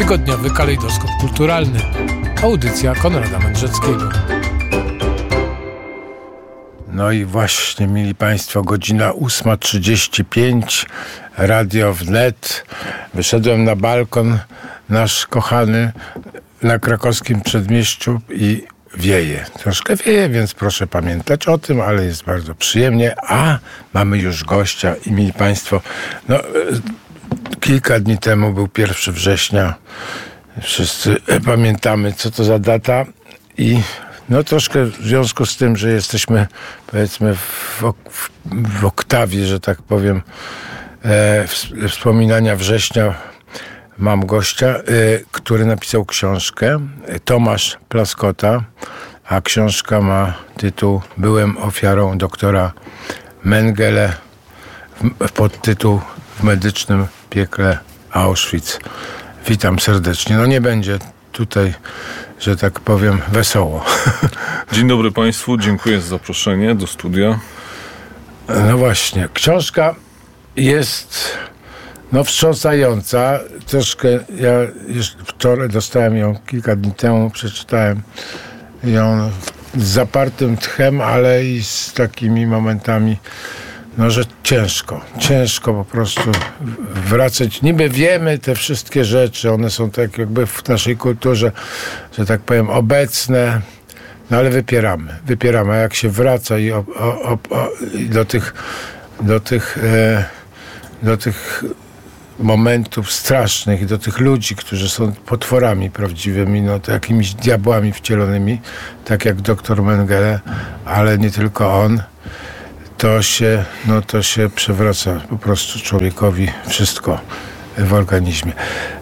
Tygodniowy kalejdoskop kulturalny. Audycja Konrada Mędrzeckiego. No i właśnie, mili Państwo, godzina 8:35, Radio Wnet. Wyszedłem na balkon nasz kochany na krakowskim przedmieściu i wieje. Troszkę wieje, więc proszę pamiętać o tym, ale jest bardzo przyjemnie. A mamy już gościa i mili Państwo, no kilka dni temu był 1 września. Wszyscy pamiętamy, co to za data i no troszkę w związku z tym, że jesteśmy powiedzmy w oktawie, że tak powiem, wspominania września, mam gościa, który napisał książkę, Tomasz Plaskota, a książka ma tytuł Byłem ofiarą doktora Mengele, podtytuł W medycznym piekle Auschwitz. Witam serdecznie. No nie będzie tutaj, że tak powiem, wesoło. Dzień dobry Państwu, dziękuję za zaproszenie do studia. No właśnie, książka jest wstrząsająca. Troszkę, ja już wczoraj dostałem ją, kilka dni temu przeczytałem ją z zapartym tchem, ale i z takimi momentami, że ciężko po prostu wracać. Niby wiemy te wszystkie rzeczy, one są tak jakby w naszej kulturze, że tak powiem, obecne, no ale wypieramy, a jak się wraca i do tych momentów strasznych i do tych ludzi, którzy są potworami prawdziwymi, to jakimiś diabłami wcielonymi, tak jak doktor Mengele, ale nie tylko on, to się przewraca po prostu człowiekowi wszystko w organizmie.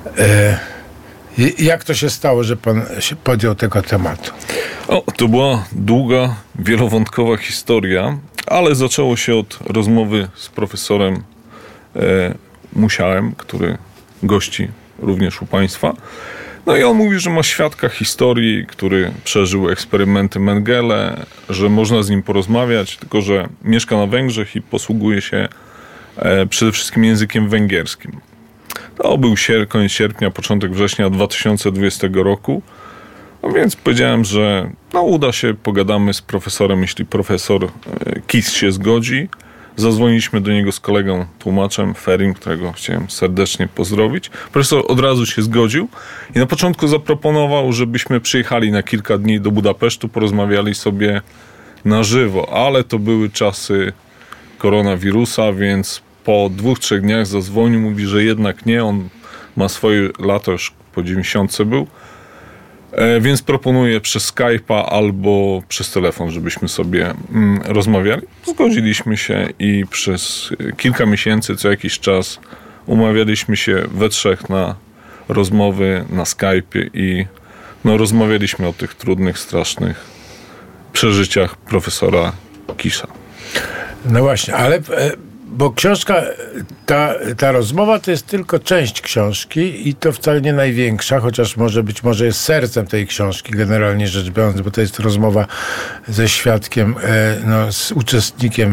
Jak to się stało, że pan się podjął tego tematu? To była długa, wielowątkowa historia, ale zaczęło się od rozmowy z profesorem Musiałem, który gości również u Państwa. No i on mówi, że ma świadka historii, który przeżył eksperymenty Mengele, że można z nim porozmawiać, tylko że mieszka na Węgrzech i posługuje się przede wszystkim językiem węgierskim. To był koniec sierpnia, początek września 2020 roku. No więc powiedziałem, że uda się, pogadamy z profesorem, jeśli profesor Kiss się zgodzi. Zadzwoniliśmy do niego z kolegą tłumaczem Ferim, którego chciałem serdecznie pozdrowić. Profesor od razu się zgodził i na początku zaproponował, żebyśmy przyjechali na kilka dni do Budapesztu, porozmawiali sobie na żywo, ale to były czasy koronawirusa, więc po 2-3 dniach zadzwonił, mówi, że jednak nie, on ma swoje lata, już po 90 był, więc proponuję przez Skype'a albo przez telefon, żebyśmy sobie rozmawiali. Zgodziliśmy się i przez kilka miesięcy, co jakiś czas umawialiśmy się we trzech na rozmowy na Skype'ie i rozmawialiśmy o tych trudnych, strasznych przeżyciach profesora Kissa. No właśnie, ale bo książka, ta rozmowa to jest tylko część książki i to wcale nie największa, chociaż może jest sercem tej książki, generalnie rzecz biorąc, bo to jest rozmowa ze świadkiem, z uczestnikiem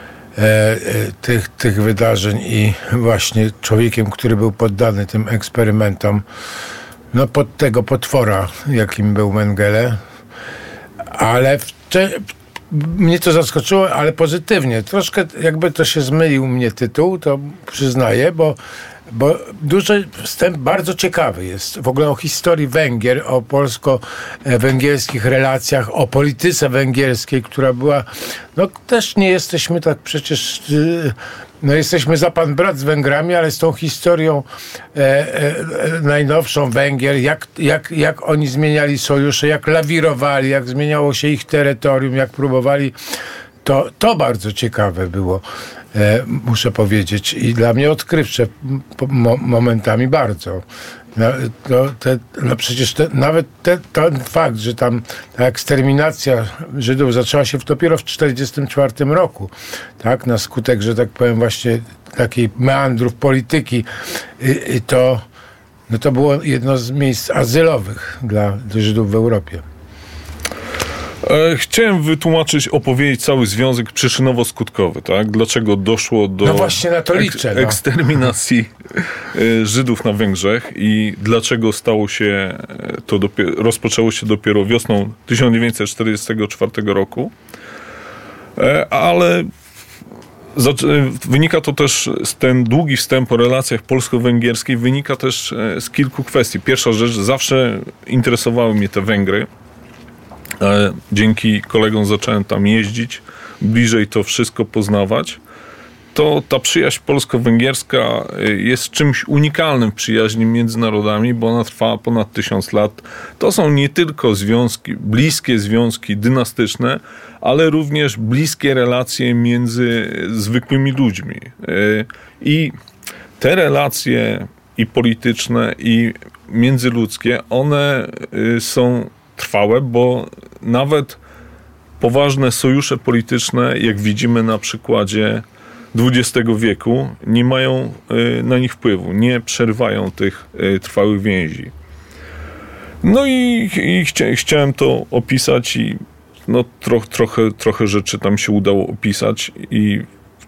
tych wydarzeń i właśnie człowiekiem, który był poddany tym eksperymentom, pod tego potwora, jakim był Mengele, ale mnie to zaskoczyło, ale pozytywnie. Troszkę jakby to się zmylił mnie tytuł, to przyznaję, bo duży wstęp bardzo ciekawy jest. W ogóle o historii Węgier, o polsko-węgierskich relacjach, o polityce węgierskiej, która była... też nie jesteśmy tak przecież... jesteśmy za pan brat z Węgrami, ale z tą historią najnowszą Węgier, jak oni zmieniali sojusze, jak lawirowali, jak zmieniało się ich terytorium, jak próbowali, to bardzo ciekawe było, muszę powiedzieć, i dla mnie odkrywcze momentami bardzo. Przecież nawet ten fakt, że tam ta eksterminacja Żydów zaczęła się dopiero w 1944 roku, tak, na skutek, że tak powiem, właśnie takiej meandrów polityki, to było jedno z miejsc azylowych dla Żydów w Europie. Chciałem opowiedzieć cały związek przyczynowo-skutkowy, tak? Dlaczego doszło do no właśnie na to liczę, eksterminacji Żydów na Węgrzech i dlaczego rozpoczęło się dopiero wiosną 1944 roku. Ale wynika to też, ten długi wstęp o relacjach polsko-węgierskich wynika też z kilku kwestii. Pierwsza rzecz, zawsze interesowały mnie te Węgry. Dzięki kolegom zacząłem tam jeździć, bliżej to wszystko poznawać. To ta przyjaźń polsko-węgierska jest czymś unikalnym w przyjaźni między narodami, bo ona trwa ponad 1000 lat. To są nie tylko związki, bliskie związki dynastyczne, ale również bliskie relacje między zwykłymi ludźmi. I te relacje i polityczne, i międzyludzkie, one są trwałe, bo nawet poważne sojusze polityczne, jak widzimy na przykładzie XX wieku, nie mają na nich wpływu, nie przerywają tych trwałych więzi. No i chciałem to opisać i no, trochę rzeczy tam się udało opisać i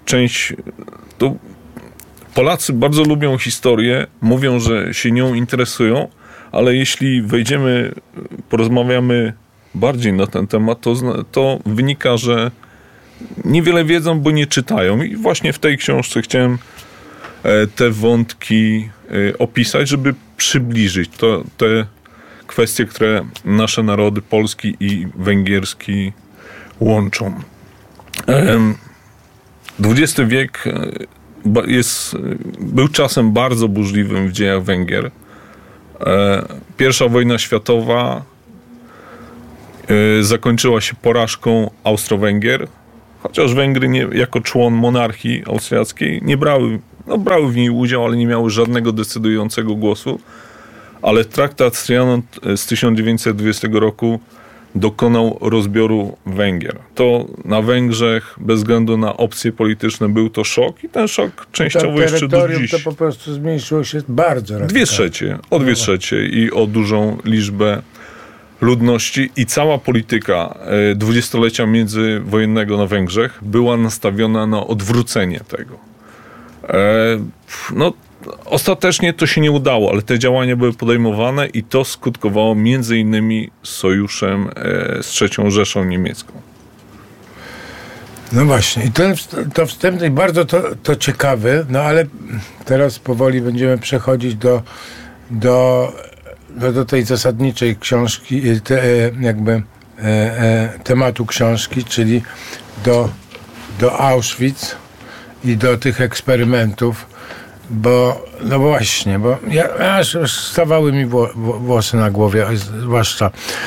Polacy bardzo lubią historię, mówią, że się nią interesują, ale jeśli porozmawiamy bardziej na ten temat, to wynika, że niewiele wiedzą, bo nie czytają. I właśnie w tej książce chciałem te wątki opisać, żeby przybliżyć te kwestie, które nasze narody, polski i węgierski, łączą. XX wiek był czasem bardzo burzliwym w dziejach Węgier. Pierwsza wojna światowa zakończyła się porażką Austro-Węgier, chociaż Węgry jako człon monarchii austriackiej brały w niej udział, ale nie miały żadnego decydującego głosu. Ale traktat Trianon z 1920 roku dokonał rozbioru Węgier. To na Węgrzech, bez względu na opcje polityczne, był to szok i ten szok częściowo jeszcze do dziś. To po prostu zmniejszyło się bardzo radykalnie. O 2/3 i o dużą liczbę ludności i cała polityka dwudziestolecia międzywojennego na Węgrzech była nastawiona na odwrócenie tego. Ostatecznie to się nie udało, ale te działania były podejmowane i to skutkowało między innymi sojuszem z III Rzeszą Niemiecką. No właśnie. I to wstępny bardzo to ciekawy, no ale teraz powoli będziemy przechodzić do tej zasadniczej książki, tematu książki, czyli do Auschwitz i do tych eksperymentów, bo aż stawały mi włosy na głowie, zwłaszcza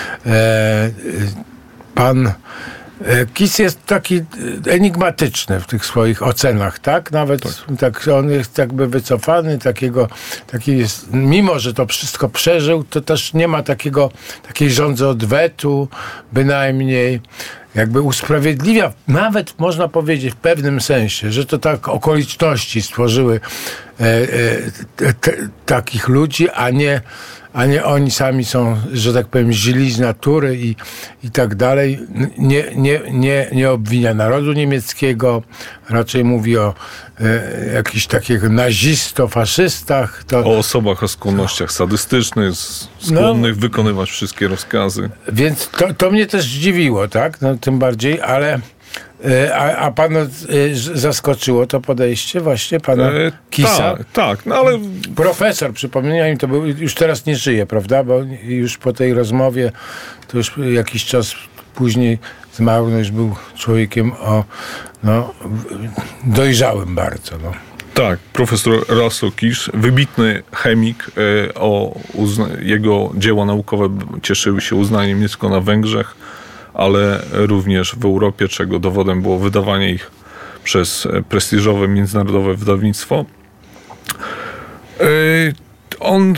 pan Kiss jest taki enigmatyczny w tych swoich ocenach, tak? Nawet tak on jest jakby wycofany, taki jest, mimo że to wszystko przeżył, to też nie ma takiej żądzy odwetu, bynajmniej. Jakby usprawiedliwia, nawet można powiedzieć w pewnym sensie, że to tak okoliczności stworzyły takich ludzi, a nie oni sami są, że tak powiem, źli z natury i tak dalej. Nie obwinia narodu niemieckiego, raczej mówi o jakichś takich nazistofaszystach. O osobach o skłonnościach sadystycznych, skłonnych wykonywać wszystkie rozkazy. Więc to mnie też zdziwiło, tak? No, tym bardziej, ale a pana zaskoczyło to podejście właśnie pana Kissa? Tak, no ale... Profesor, przypomnienia mi, to był, już teraz nie żyje, prawda? Bo już po tej rozmowie, to już jakiś czas później zmarł, no już był człowiekiem dojrzałym bardzo, no. Tak, profesor Laszlo Kiss, wybitny chemik, jego dzieła naukowe cieszyły się uznaniem nie tylko na Węgrzech, ale również w Europie, czego dowodem było wydawanie ich przez prestiżowe międzynarodowe wydawnictwo. On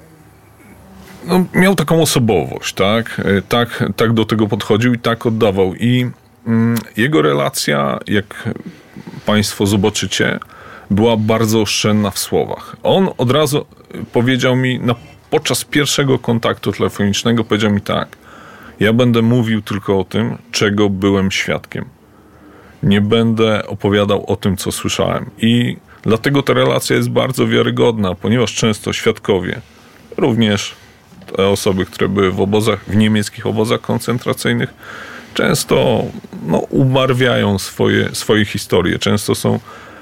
miał taką osobowość, tak do tego podchodził i tak oddawał. I jego relacja, jak państwo zobaczycie, była bardzo oszczędna w słowach. On od razu powiedział mi, podczas pierwszego kontaktu telefonicznego powiedział mi tak: Ja będę mówił tylko o tym, czego byłem świadkiem. Nie będę opowiadał o tym, co słyszałem. I dlatego ta relacja jest bardzo wiarygodna, ponieważ często świadkowie, również te osoby, które były w niemieckich obozach koncentracyjnych, często ubarwiają swoje historie. Często są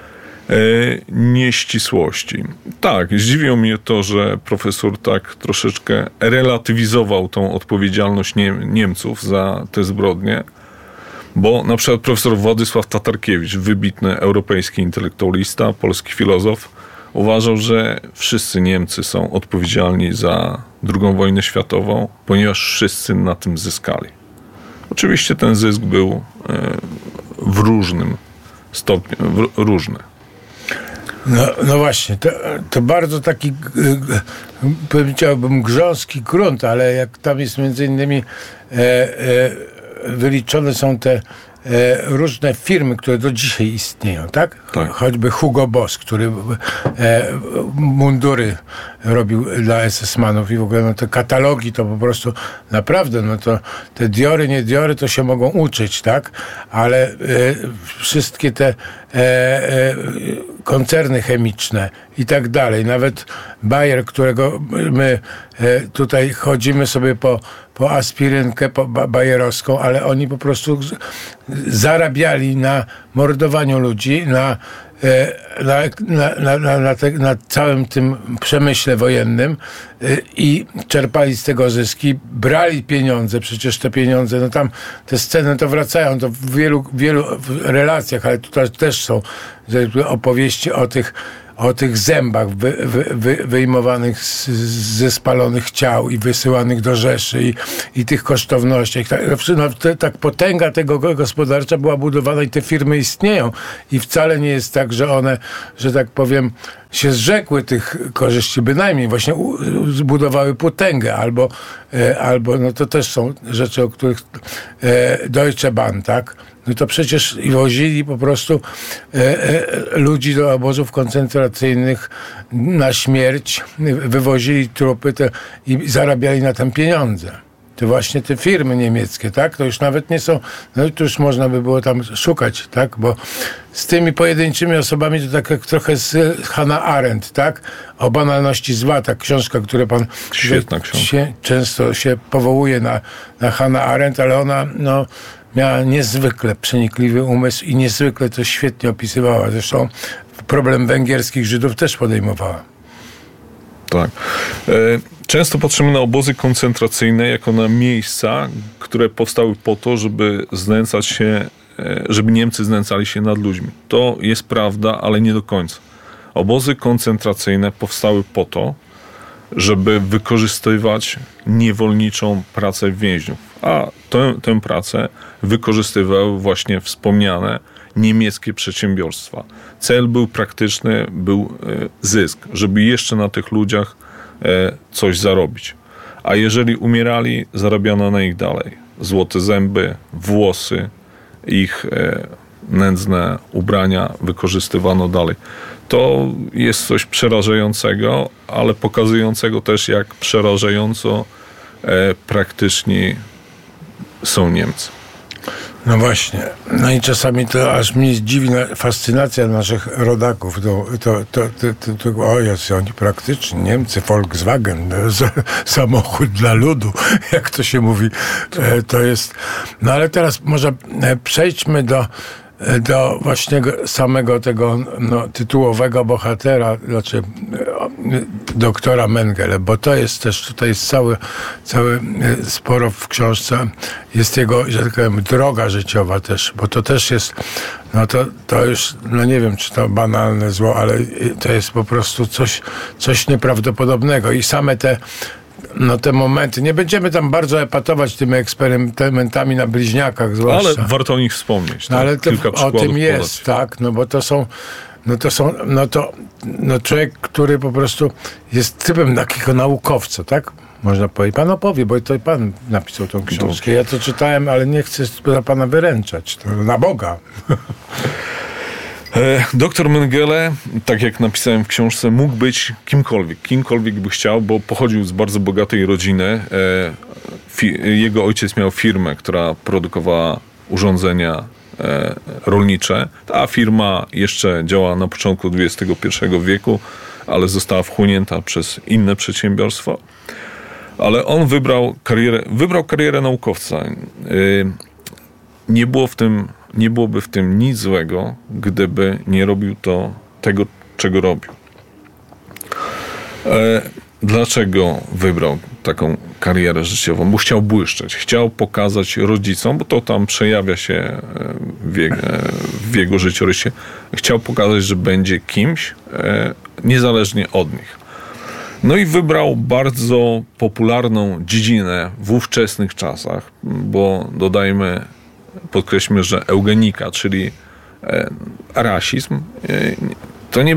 nieścisłości. Tak, zdziwiło mnie to, że profesor tak troszeczkę relatywizował tą odpowiedzialność Niemców za te zbrodnie, bo na przykład profesor Władysław Tatarkiewicz, wybitny europejski intelektualista, polski filozof, uważał, że wszyscy Niemcy są odpowiedzialni za II wojnę światową, ponieważ wszyscy na tym zyskali. Oczywiście ten zysk był w różnym stopniu, różny. No właśnie, to bardzo taki, powiedziałbym, grząski grunt, ale jak tam jest między innymi wyliczone są te różne firmy, które do dzisiaj istnieją, tak? Choćby Hugo Boss, który mundury robił dla SS-manów i w ogóle te katalogi to po prostu naprawdę, to te Diory, nie Diory to się mogą uczyć, tak? Ale wszystkie te koncerny chemiczne i tak dalej, nawet Bayer, którego my tutaj chodzimy sobie po aspirynkę bajerowską, ale oni po prostu zarabiali na mordowaniu ludzi, na całym tym przemyśle wojennym i czerpali z tego zyski, brali pieniądze, przecież te pieniądze, tam te sceny to wracają, to w wielu relacjach, ale tutaj też są opowieści o tych zębach wyjmowanych ze spalonych ciał i wysyłanych do Rzeszy i tych kosztownościach. Tak potęga tego gospodarcza była budowana i te firmy istnieją i wcale nie jest tak, że one, że tak powiem, się zrzekły tych korzyści, bynajmniej właśnie zbudowały potęgę albo to też są rzeczy, o których Deutsche Bahn, tak? No to przecież wozili po prostu ludzi do obozów koncentracyjnych na śmierć, wywozili trupy i zarabiali na tym pieniądze. To właśnie te firmy niemieckie, tak? To już nawet nie są, to już można by było tam szukać, tak? Bo z tymi pojedynczymi osobami to tak jak trochę z Hannah Arendt, tak? O banalności zła, ta książka, którą pan często się powołuje na Hannah Arendt, ale ona, miała niezwykle przenikliwy umysł i niezwykle to świetnie opisywała. Zresztą problem węgierskich Żydów też podejmowała. Tak. Często patrzymy na obozy koncentracyjne jako na miejsca, które powstały po to, żeby Niemcy znęcali się nad ludźmi. To jest prawda, ale nie do końca. Obozy koncentracyjne powstały po to, żeby wykorzystywać niewolniczą pracę więźniów. A tę pracę wykorzystywały właśnie wspomniane niemieckie przedsiębiorstwa. Cel był praktyczny, był zysk, żeby jeszcze na tych ludziach coś zarobić. A jeżeli umierali, zarabiano na nich dalej. Złote zęby, włosy, ich nędzne ubrania wykorzystywano dalej. To jest coś przerażającego, ale pokazującego też, jak przerażająco praktyczni są Niemcy. No właśnie. No i czasami to aż mnie dziwi fascynacja naszych rodaków. Oni praktyczni, Niemcy, Volkswagen, samochód dla ludu, jak to się mówi. To jest... No ale teraz może przejdźmy do właśnie samego tego tytułowego bohatera, znaczy doktora Mengele, bo to jest też, tutaj jest cały sporo w książce jest jego, że tak powiem, droga życiowa też, bo to też jest, to już, nie wiem, czy to banalne zło, ale to jest po prostu coś nieprawdopodobnego i same te momenty. Nie będziemy tam bardzo epatować tymi eksperymentami na bliźniakach zwłaszcza. Ale warto o nich wspomnieć. Tak? Ale o tym jest, tak, bo to są człowiek, który po prostu jest typem takiego naukowca, tak? Można powiedzieć. Pan opowie, bo to pan napisał tą książkę. Ja to czytałem, ale nie chcę na pana wyręczać. To na Boga. Doktor Mengele, tak jak napisałem w książce, mógł być kimkolwiek by chciał, bo pochodził z bardzo bogatej rodziny. jego ojciec miał firmę, która produkowała urządzenia rolnicze. Ta firma jeszcze działa na początku XXI wieku, ale została wchłonięta przez inne przedsiębiorstwo. Ale on wybrał karierę naukowca. Nie byłoby w tym nic złego, gdyby nie robił tego, czego robił. Dlaczego wybrał taką karierę życiową? Bo chciał błyszczeć. Chciał pokazać rodzicom, bo to tam przejawia się w jego życiorysie. Chciał pokazać, że będzie kimś, niezależnie od nich. No i wybrał bardzo popularną dziedzinę w ówczesnych czasach, bo podkreślmy, że eugenika, czyli rasizm, to nie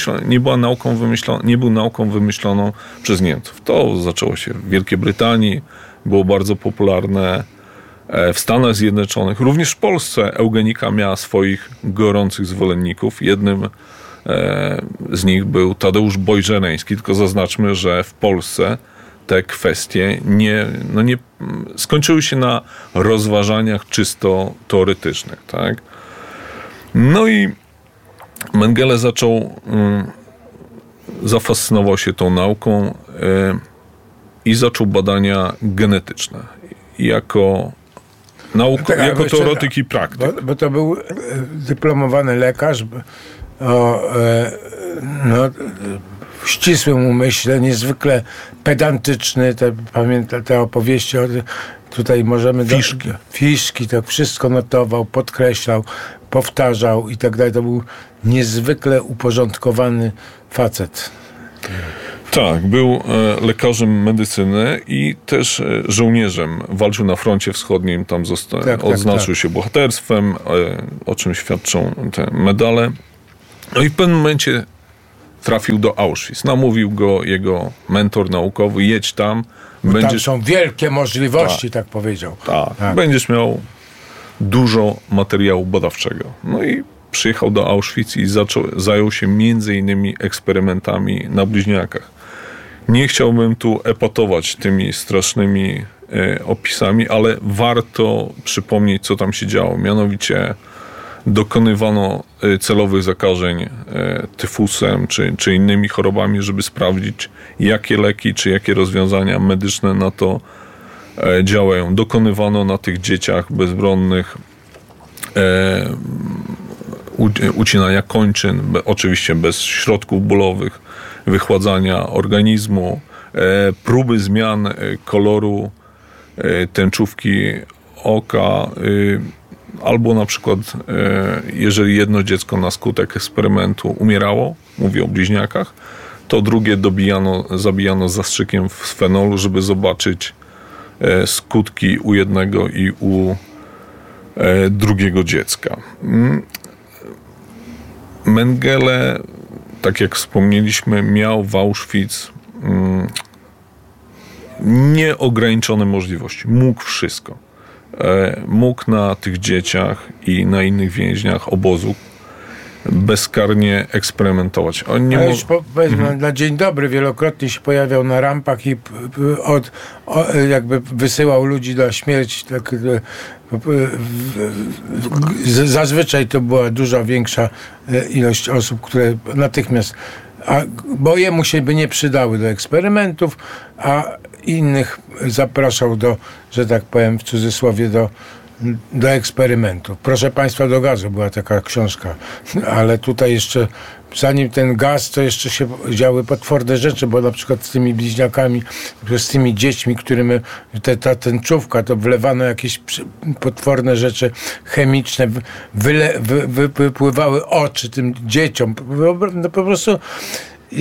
był nauką wymyśloną przez Niemców. To zaczęło się w Wielkiej Brytanii, było bardzo popularne w Stanach Zjednoczonych. Również w Polsce eugenika miała swoich gorących zwolenników. Jednym z nich był Tadeusz Bojżereński, tylko zaznaczmy, że w Polsce te kwestie nie skończyły się na rozważaniach czysto teoretycznych. Tak? No i Mengele zafascynował się tą nauką i zaczął badania genetyczne jako teoretyk i praktyk. Bo to był dyplomowany lekarz w ścisłym umyśle, niezwykle pedantyczny. Pamiętam te opowieści, tutaj możemy... Fiszki, to wszystko notował, podkreślał, powtarzał i tak dalej. To był niezwykle uporządkowany facet. Tak, był lekarzem medycyny i też żołnierzem. Walczył na froncie wschodnim, tam odznaczył się bohaterstwem, o czym świadczą te medale. No i w pewnym momencie trafił do Auschwitz. Namówił go jego mentor naukowy, jedź tam. Tam są wielkie możliwości, tak powiedział. Tak. Będziesz miał dużo materiału badawczego. No i przyjechał do Auschwitz i zajął się między innymi eksperymentami na bliźniakach. Nie chciałbym tu epatować tymi strasznymi opisami, ale warto przypomnieć, co tam się działo. Mianowicie dokonywano celowych zakażeń tyfusem czy innymi chorobami, żeby sprawdzić, jakie leki czy jakie rozwiązania medyczne na to działają. Dokonywano na tych dzieciach bezbronnych ucinania kończyn, oczywiście bez środków bólowych, wychładzania organizmu, próby zmian koloru tęczówki oka, albo na przykład jeżeli jedno dziecko na skutek eksperymentu umierało, mówię o bliźniakach, to drugie zabijano zastrzykiem z fenolu, żeby zobaczyć skutki u jednego i u drugiego dziecka. Mengele, tak jak wspomnieliśmy, miał w Auschwitz nieograniczone możliwości. Mógł wszystko. Mógł na tych dzieciach i na innych więźniach obozu bezkarnie eksperymentować. Powiedzmy, na dzień dobry wielokrotnie się pojawiał na rampach i jakby wysyłał ludzi na śmierć. Tak, zazwyczaj to była dużo większa ilość osób, które natychmiast, bo jemu się by nie przydały do eksperymentów, a innych zapraszał że tak powiem w cudzysłowie, do eksperymentów. Proszę Państwa, do gazu była taka książka, ale tutaj jeszcze zanim ten gaz, to jeszcze się działy potworne rzeczy, bo na przykład z tymi bliźniakami, z tymi dziećmi, którym ta tęczówka, to wlewano jakieś potworne rzeczy chemiczne, wypływały oczy tym dzieciom. No po prostu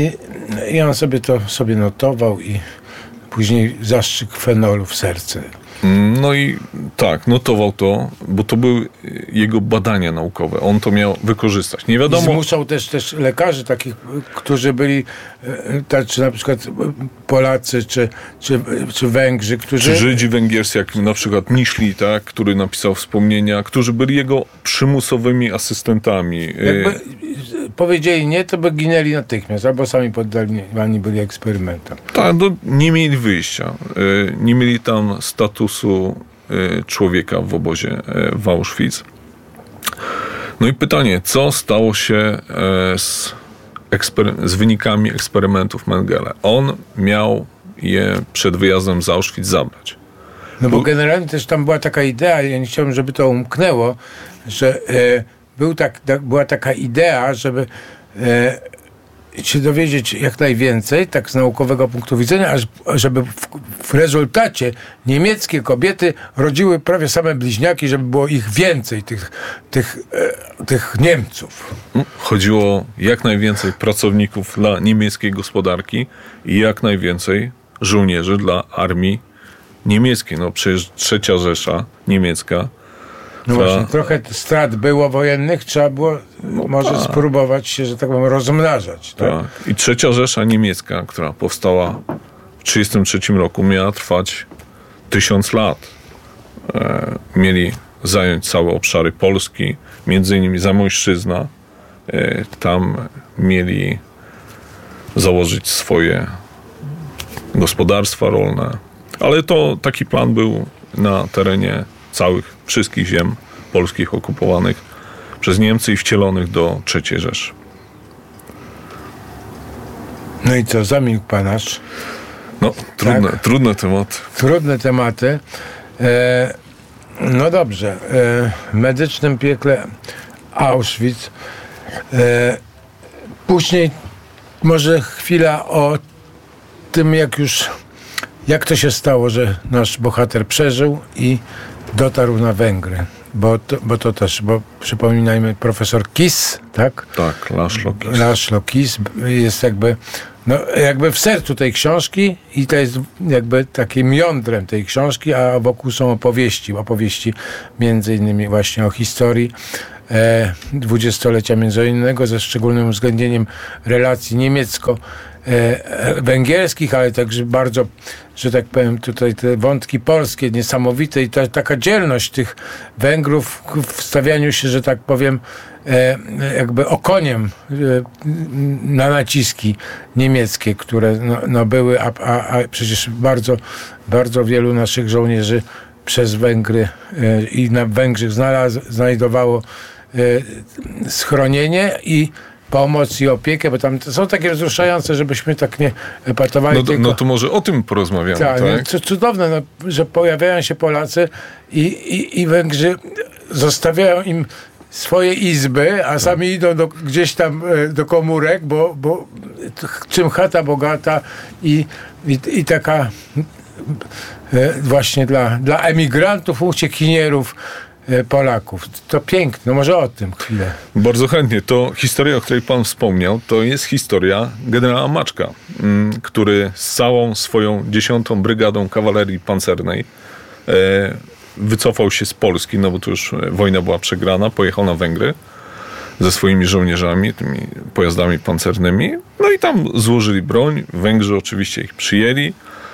i on sobie to notował i później zastrzyk fenolu w serce. No i tak, notował to, bo to były jego badania naukowe. On to miał wykorzystać. Nie wiadomo. I zmuszał też lekarzy takich, którzy byli, czy na przykład Polacy, czy Węgrzy, którzy... Czy Żydzi węgierscy, jak na przykład Niszli, tak, który napisał wspomnienia, którzy byli jego przymusowymi asystentami. Jakby powiedzieli nie, to by ginęli natychmiast, albo sami poddani byli eksperymentom. Tak, nie mieli wyjścia. Nie mieli tam statusu człowieka w obozie w Auschwitz. No i pytanie, co stało się z wynikami eksperymentów Mengele? On miał je przed wyjazdem z Auschwitz zabrać. No bo generalnie też tam była taka idea, ja nie chciałbym, żeby to umknęło, że była taka idea, żeby się dowiedzieć jak najwięcej, tak z naukowego punktu widzenia, żeby w rezultacie niemieckie kobiety rodziły prawie same bliźniaki, żeby było ich więcej, tych Niemców. Chodziło jak najwięcej pracowników dla niemieckiej gospodarki i jak najwięcej żołnierzy dla armii niemieckiej. No przecież III Rzesza niemiecka. No właśnie, trochę strat było wojennych, trzeba było może spróbować się, że tak powiem, rozmnażać. Tak? Tak. I III Rzesza niemiecka, która powstała w 1933 roku, miała trwać 1000 lat. Mieli zająć całe obszary Polski, między innymi Zamojszczyzna. Tam mieli założyć swoje gospodarstwa rolne. Ale to taki plan był na terenie wszystkich ziem polskich okupowanych przez Niemcy i wcielonych do III Rzeszy. No i co, zamilkł pan aż? No, trudne tematy. Trudne tematy. No dobrze. W medycznym piekle Auschwitz. Później może chwila o tym, jak to się stało, że nasz bohater przeżył i dotarł na Węgry. Bo przypominajmy, profesor Kiss, tak? Tak, Laszlo Kiss jest jakby w sercu tej książki i to jest jakby takim jądrem tej książki, a wokół są opowieści między innymi właśnie o historii dwudziestolecia międzywojennego ze szczególnym uwzględnieniem relacji niemiecko-węgierskich, ale także bardzo, że tak powiem, tutaj te wątki polskie niesamowite i taka dzielność tych Węgrów w stawianiu się, że tak powiem, jakby okoniem na naciski niemieckie, które były, a przecież bardzo, bardzo wielu naszych żołnierzy przez Węgry i na Węgrzech znajdowało schronienie i pomoc i opiekę, bo tam są takie wzruszające, żebyśmy tak nie epatowali. No to może o tym porozmawiamy. Tak? Co cudowne, że pojawiają się Polacy i Węgrzy zostawiają im swoje izby, a sami idą gdzieś tam do komórek, bo czym chata bogata i taka właśnie dla emigrantów, uciekinierów, Polaków. To piękne. No może o tym chwilę. Bardzo chętnie. To historia, o której pan wspomniał, to jest historia generała Maczka, który z całą swoją 10. Brygadą Kawalerii Pancernej wycofał się z Polski, no bo tu już wojna była przegrana, pojechał na Węgry ze swoimi żołnierzami, tymi pojazdami pancernymi, no i tam złożyli broń. Węgrzy oczywiście ich przyjęli.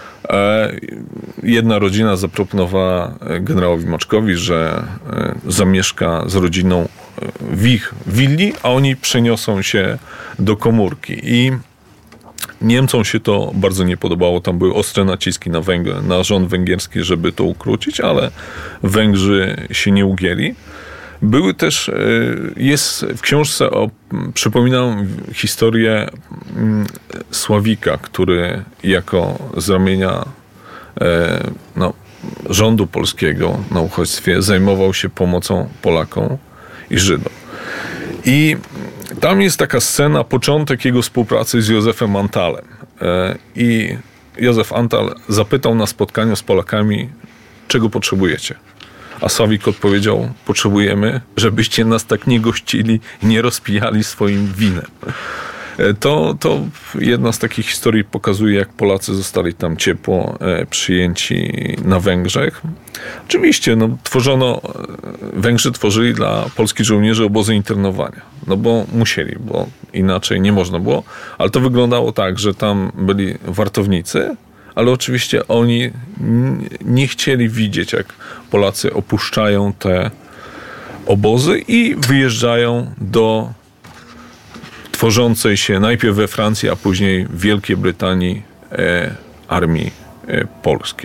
Jedna rodzina zaproponowała generałowi Maczkowi, że zamieszka z rodziną w ich willi, a oni przeniosą się do komórki. I Niemcom się to bardzo nie podobało. Tam były ostre naciski na rząd węgierski, żeby to ukrócić, ale Węgrzy się nie ugięli. Były też, jest w książce, przypominam historię Sławika, który jako z ramienia rządu polskiego na uchodźstwie zajmował się pomocą Polakom i Żydom. I tam jest taka scena, początek jego współpracy z Józefem Antalem. I Józef Antal zapytał na spotkaniu z Polakami, czego potrzebujecie. A Sławik odpowiedział, potrzebujemy, żebyście nas tak nie gościli, nie rozpijali swoim winem. To jedna z takich historii pokazuje, jak Polacy zostali tam ciepło przyjęci na Węgrzech. Oczywiście, Węgrzy tworzyli dla polskich żołnierzy obozy internowania. No bo musieli, bo inaczej nie można było. Ale to wyglądało tak, że tam byli wartownicy, ale oczywiście oni nie chcieli widzieć, jak Polacy opuszczają te obozy i wyjeżdżają do tworzącej się najpierw we Francji, a później w Wielkiej Brytanii armii polskiej.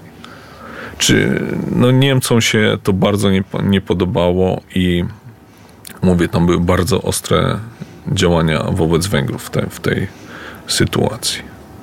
Niemcom się to bardzo nie podobało i mówię, tam były bardzo ostre działania wobec Węgrów w tej sytuacji.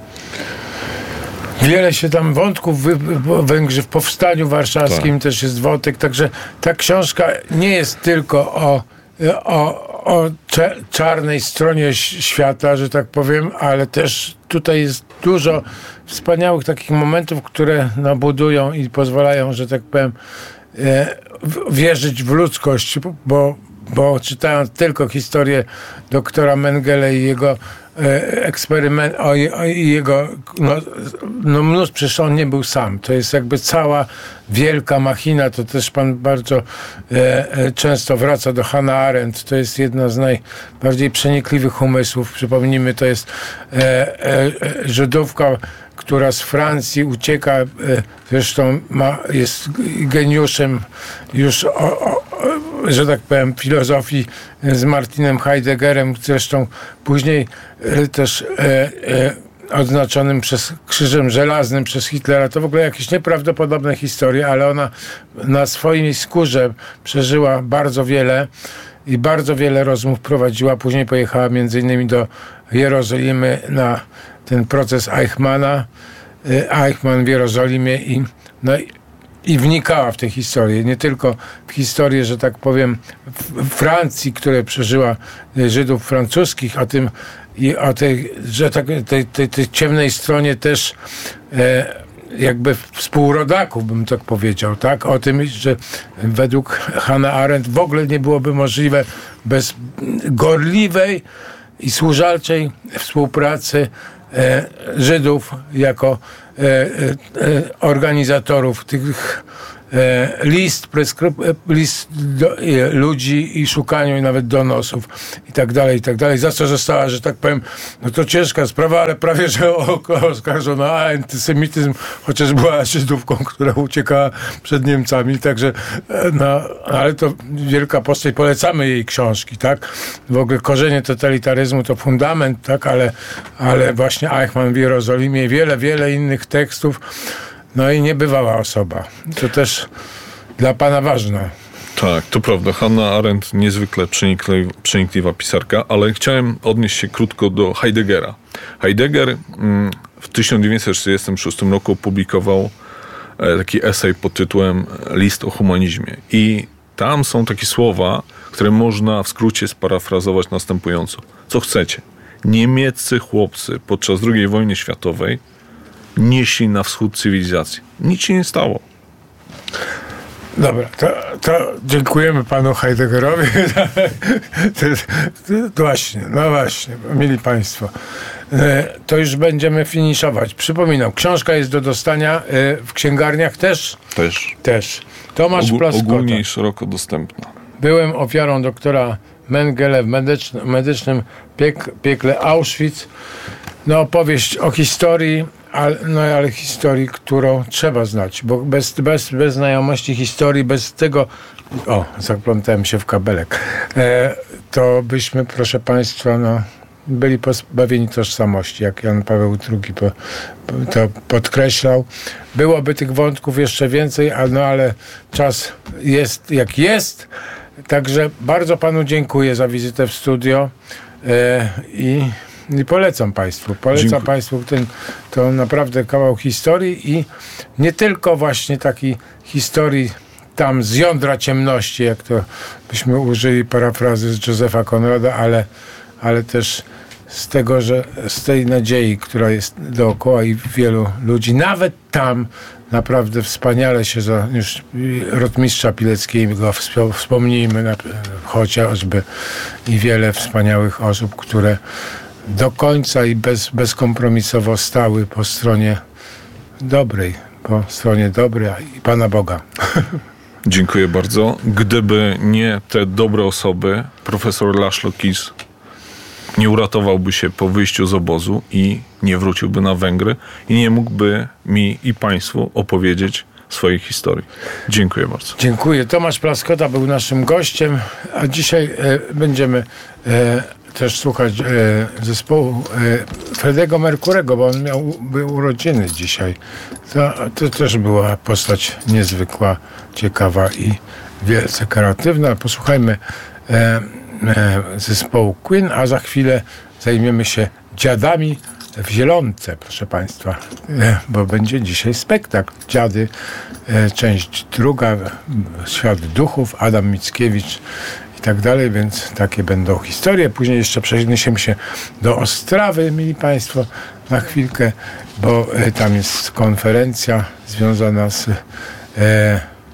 Wiele się tam wątków Węgrzy w powstaniu warszawskim też jest wątek, także ta książka nie jest tylko o czarnej stronie świata, że tak powiem, ale też tutaj jest dużo wspaniałych takich momentów, które budują i pozwalają, że tak powiem, wierzyć w ludzkość, bo czytając tylko historię doktora Mengele i jego eksperyment, i jego mnóstwo, przecież on nie był sam. To jest jakby cała wielka machina. To też pan bardzo często wraca do Hannah Arendt. To jest jedna z najbardziej przenikliwych umysłów. Przypomnijmy, to jest Żydówka, która z Francji ucieka, zresztą jest geniuszem już że tak powiem, filozofii z Martinem Heideggerem, zresztą później też odznaczonym krzyżem żelaznym przez Hitlera. To w ogóle jakieś nieprawdopodobne historie, ale ona na swojej skórze przeżyła bardzo wiele i bardzo wiele rozmów prowadziła. Później pojechała między innymi do Jerozolimy na ten proces Eichmanna. Eichmann w Jerozolimie i wnikała w tę historię. Nie tylko w historię, że tak powiem, Francji, które przeżyła Żydów francuskich, o tej ciemnej stronie też jakby współrodaków, bym tak powiedział, tak? O tym, że według Hannah Arendt w ogóle nie byłoby możliwe bez gorliwej i służalczej współpracy Żydów organizatorów tych list do ludzi i szukaniu nawet donosów i tak dalej, za co została, że tak powiem, to ciężka sprawa, ale prawie że oskarżona o antysemityzm, chociaż była Żydówką, która uciekała przed Niemcami, także ale to wielka postać, polecamy jej książki, tak? W ogóle Korzenie totalitaryzmu to fundament, tak? Ale właśnie Eichmann w Jerozolimie i wiele innych tekstów. I niebywała osoba. To też dla pana ważne. Tak, to prawda. Hannah Arendt niezwykle przenikliwa pisarka, ale chciałem odnieść się krótko do Heideggera. Heidegger w 1946 roku opublikował taki esej pod tytułem List o humanizmie. I tam są takie słowa, które można w skrócie sparafrazować następująco. Co chcecie? Niemieccy chłopcy podczas II wojny światowej nieśli na wschód cywilizacji. Nic się nie stało. Dobra, to dziękujemy panu Heideggerowi. Właśnie, mili państwo. To już będziemy finiszować. Przypominam, książka jest do dostania w księgarniach też? Też. Tomasz Ploskota. Ogólnie i szeroko dostępna. Byłem ofiarą doktora Mengele w medycznym piekle Auschwitz. Opowieść o historii, ale historii, którą trzeba znać, bo bez znajomości historii, bez tego... zaplątałem się w kabelek. To byśmy, proszę państwa, byli pozbawieni tożsamości, jak Jan Paweł II to podkreślał. Byłoby tych wątków jeszcze więcej, ale czas jest jak jest. Także bardzo panu dziękuję za wizytę w studio i polecam państwu. To naprawdę kawał historii i nie tylko właśnie takiej historii tam z jądra ciemności, jak to byśmy użyli parafrazy z Józefa Konrada, ale też z tego, że z tej nadziei, która jest dookoła i wielu ludzi, nawet tam naprawdę wspaniale się już rotmistrza Pileckiego wspomnijmy chociażby i wiele wspaniałych osób, które do końca i bezkompromisowo stały po stronie dobrej i Pana Boga. Dziękuję bardzo. Gdyby nie te dobre osoby, profesor Laszlo Kiss nie uratowałby się po wyjściu z obozu i nie wróciłby na Węgry i nie mógłby mi i Państwu opowiedzieć swojej historii. Dziękuję bardzo. Dziękuję. Tomasz Plaskota był naszym gościem, a dzisiaj będziemy też słuchać zespołu Freddie'ego Mercurego, bo on był urodziny dzisiaj. To też była postać niezwykła, ciekawa i wielce kreatywna. Posłuchajmy zespołu Queen, a za chwilę zajmiemy się dziadami w Zielonce, proszę Państwa, bo będzie dzisiaj spektakl Dziady, część druga, Świat duchów, Adam Mickiewicz i tak dalej, więc takie będą historie. Później jeszcze przeniesiemy się do Ostrawy, mili Państwo, na chwilkę, bo tam jest konferencja związana z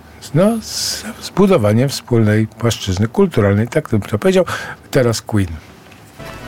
budowaniem wspólnej płaszczyzny kulturalnej, tak bym to powiedział. Teraz Queen.